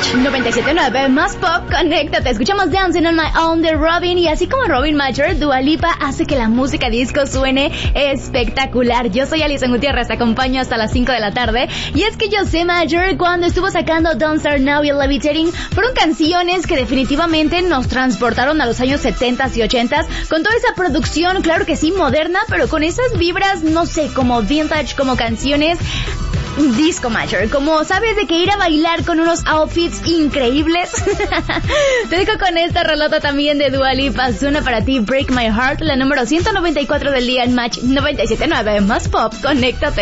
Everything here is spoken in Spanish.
Match 97.9 más pop, conéctate. Escuchamos Dancing on My Own de Robin, y así como Robin Major, Dua Lipa hace que la música disco suene espectacular. Yo soy Alison Gutiérrez, te acompaño hasta las 5 de la tarde. Y es que José Major, cuando estuvo sacando Don't Start Now y Levitating, fueron canciones que definitivamente nos transportaron a los años 70s y 80s, con toda esa producción, claro que sí, moderna, pero con esas vibras, no sé, como vintage, como canciones disco Major, como sabes de que ir a bailar con unos outfits increíbles. Te dejo con esta rolota también de Dua Lipa. Suena para ti Break My Heart, la número 194 del día en Match 97.9 más pop, conéctate.